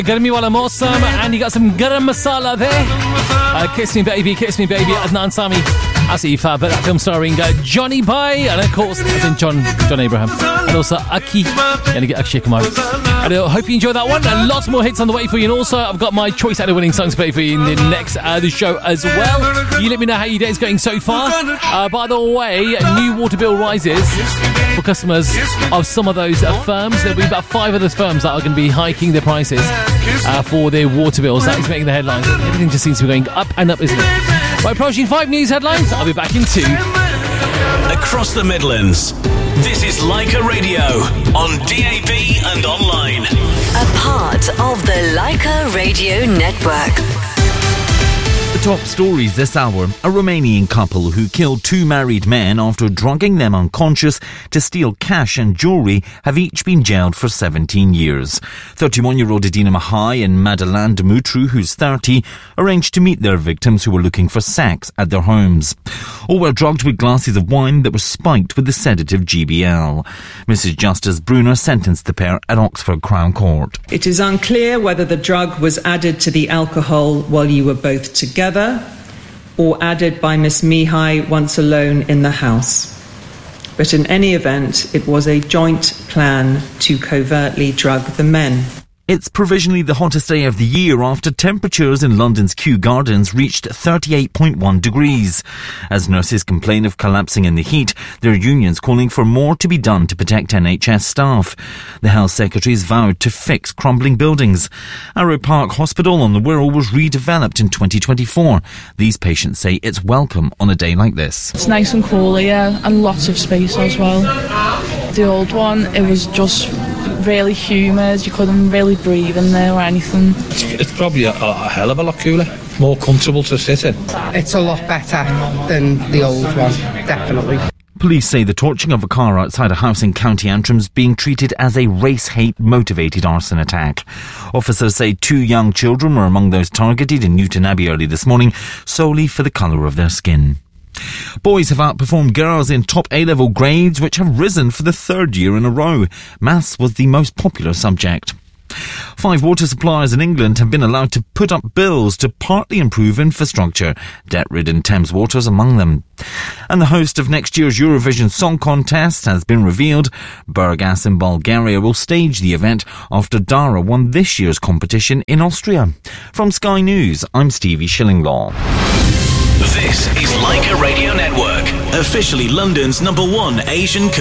Garmi Wala Mosam, and you got some garam masala there. Kiss Me Baby, Adnan Sami. Absolutely fab. That film starring Johnny Bhai, and of course, as in John Abraham, and also Aki, and get Akshay Kumar. And I hope you enjoyed that one. And lots more hits on the way for you. And also, I've got my choice out of winning songs to play for you in the next the show as well. You let me know how your day is going so far. By the way, new water bill rises for customers of some of those firms. There'll be about 5 of those firms that are going to be hiking their prices for their water bills. That is making the headlines. Everything just seems to be going up and up, isn't it? Right, approaching 5 news headlines. I'll be back in 2. Across the Midlands, this is Leica Radio on DAB and online. A part of the Leica Radio Network. The top stories this hour. A Romanian couple who killed 2 married men after drugging them unconscious to steal cash and jewellery have each been jailed for 17 years. 31-year-old Adina Mihai and Madeleine Dumitru, who's 30, arranged to meet their victims who were looking for sex at their homes. All were drugged with glasses of wine that were spiked with the sedative GBL. Mrs Justice Brunner sentenced the pair at Oxford Crown Court. It is unclear whether the drug was added to the alcohol while you were both together or added by Miss Mihai once alone in the house. But in any event, it was a joint plan to covertly drug the men. It's provisionally the hottest day of the year after temperatures in London's Kew Gardens reached 38.1 degrees. As nurses complain of collapsing in the heat, their unions calling for more to be done to protect NHS staff. The Health Secretary's vowed to fix crumbling buildings. Arrow Park Hospital on the Wirral was redeveloped in 2024. These patients say it's welcome on a day like this. It's nice and cool here, and lots of space as well. The old one, it was just really humid. You couldn't really breathe in there or anything. It's probably a hell of a lot cooler, more comfortable to sit in. It's a lot better than the old one, definitely. Police say the torching of a car outside a house in County Antrim's being treated as a race-hate motivated arson attack. Officers say 2 young children were among those targeted in Newton Abbey early this morning solely for the colour of their skin. Boys have outperformed girls in top A-level grades, which have risen for the 3rd year in a row. Maths was the most popular subject. 5 water suppliers in England have been allowed to put up bills to partly improve infrastructure. Debt-ridden Thames Water's among them. And the host of next year's Eurovision Song Contest has been revealed. Burgas in Bulgaria will stage the event after Dara won this year's competition in Austria. From Sky News, I'm Stevie Shillinglaw. This is Leica Radio Network, officially London's #1 Asian